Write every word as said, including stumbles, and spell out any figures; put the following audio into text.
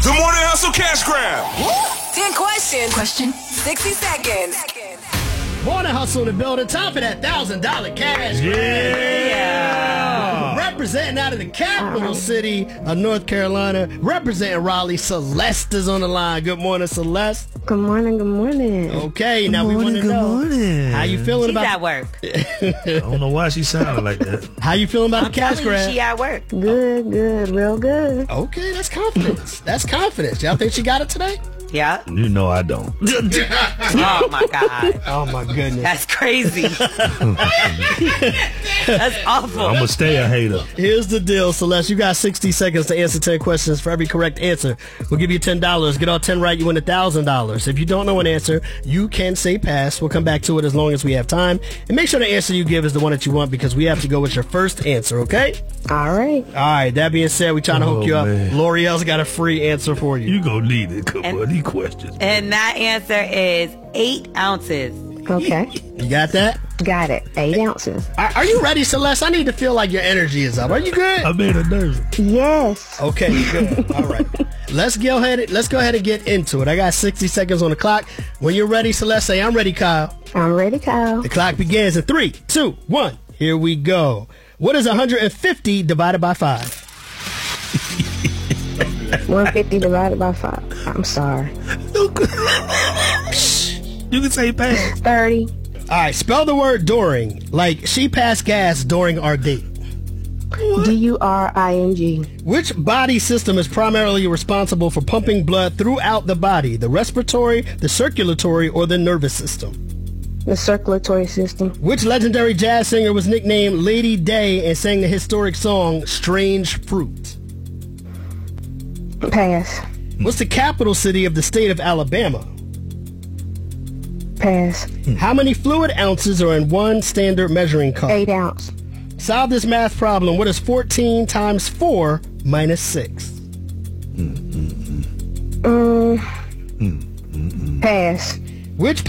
The Morning Hustle Cash Grab. ten questions. Question. sixty seconds. Morning Hustle in the building. Time for that one thousand dollars cash grab. Yeah. Representing out of the capital city of North Carolina, representing Raleigh, Celeste is on the line. Good morning, Celeste. Good morning, good morning. Okay, now Good we want morning, to good know morning. how you feeling She's about at work. I don't know why she sounded like that. how you feeling about the cash Telling you, grab. she at work. Good, good, real good. Okay, that's confidence. That's confidence. Y'all think she got it today? Yeah. You know I don't. Oh my God. Oh my goodness. That's crazy. That's awful. I'm going to stay a hater. Here's the deal, Celeste. You got sixty seconds to answer ten questions. For every correct answer, we'll give you ten dollars. Get all ten right, you win one thousand dollars. If you don't know an answer, you can say pass. We'll come back to it as long as we have time. And make sure the answer you give is the one that you want because we have to go with your first answer, okay? All right. All right, that being said, we're trying to hook Oh, you up. man. L'Oreal's got a free answer for you. You going to need it. Come And- on, these questions. And that answer is eight ounces. Okay. You got that? Got it. Eight ounces. Are, are you ready, Celeste? I need to feel like your energy is up. Are you good? I made her nervous. Yes. Okay, good. All right. Let's go ahead. Let's go ahead and get into it. I got sixty seconds on the clock. When you're ready, Celeste, say I'm ready, Kyle. I'm ready, Kyle. The clock begins in three, two, one. Here we go. What is one hundred fifty divided by five? one hundred fifty divided by five. I'm sorry. You can say pass. thirty. All right, spell the word during, like she passed gas during our date. D U R I N G. Which body system is primarily responsible for pumping blood throughout the body? The respiratory, the circulatory, or the nervous system? The circulatory system. Which legendary jazz singer was nicknamed Lady Day and sang the historic song Strange Fruit? Pass. What's the capital city of the state of Alabama? Pass. How many fluid ounces are in one standard measuring cup? Eight ounce. Solve this math problem. What is fourteen times four minus six? Um, pass. Which